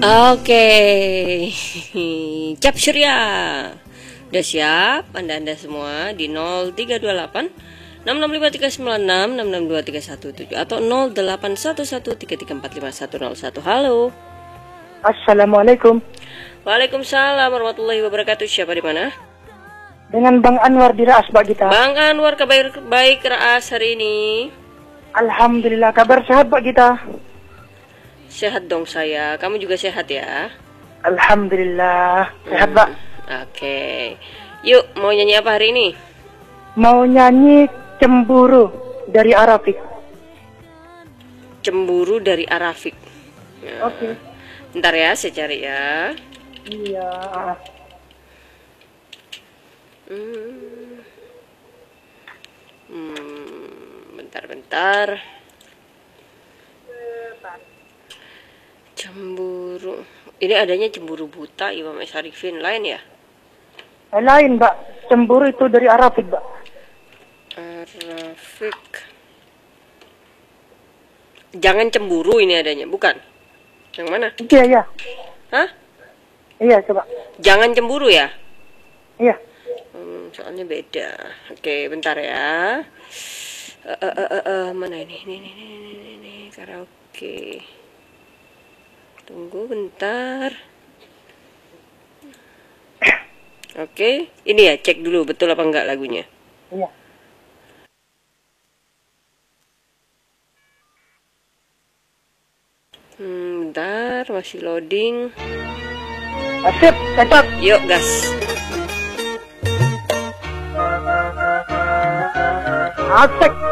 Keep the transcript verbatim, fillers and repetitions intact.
Oke, Cap Surya. Udah siap? Anda-anda semua di nol tiga dua delapan enam enam lima tiga sembilan enam enam enam dua tiga satu tujuh atau nol delapan satu satu tiga tiga empat lima satu nol satu. Halo. Assalamualaikum. Waalaikumsalam warahmatullahi wabarakatuh. Siapa di mana? Dengan Bang Anwar di Raas, Pak kita. Bang Anwar, kabar baik Raas hari ini? Alhamdulillah, kabar sehat Pak kita. Sehat dong saya. Kamu juga sehat ya? Alhamdulillah, sehat hmm, Pak. Oke. Okay. Yuk, mau nyanyi apa hari ini? Mau nyanyi Cemburu dari Arafik. Cemburu dari Arafik. Nah, Oke. Okay. Bentar ya, saya cari ya. Iya. Hmm. Hmm, bentar-bentar. Cemburu. Ini adanya Cemburu Buta, Imam S. Arifin. Lain ya? Lain, Mbak. Cemburu itu dari Arafik, Mbak. Arafik. Jangan cemburu ini adanya, bukan? Yang mana? Iya, iya. Hah? Iya, coba. Jangan cemburu ya? Iya. Hmm, soalnya beda. Oke, bentar ya. Uh, uh, uh, uh, uh, mana ini? Ini, ini, ini, ini, ini. Karaoke. Tunggu bentar. Oke, ini ya, cek dulu betul apa enggak lagunya. Iya. Hmm, bentar, masih loading. Asip, cocok. Yuk, gas. Asik.